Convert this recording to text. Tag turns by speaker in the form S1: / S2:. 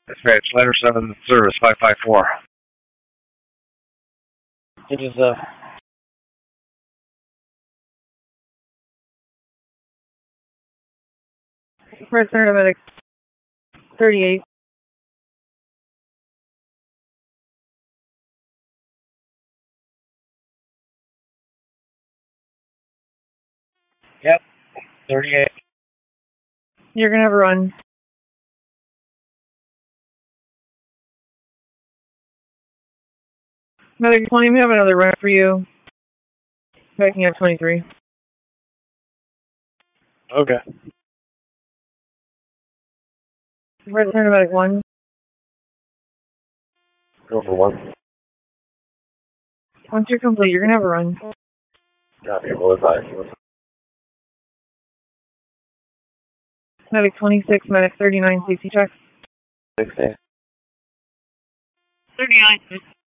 S1: Dispatch, ladder 7, service 554. It is,
S2: First paramedic 38.
S1: Yep, 38.
S2: You're gonna have a run. Medic 20, we have another run for you. Backing up 23.
S1: Okay.
S2: First paramedic 1.
S1: Go for 1.
S2: Once you're complete, you're gonna have a run.
S1: Copy, we'll advise.
S2: Medic 26, medic 39, safety check.
S1: 16.
S2: 39.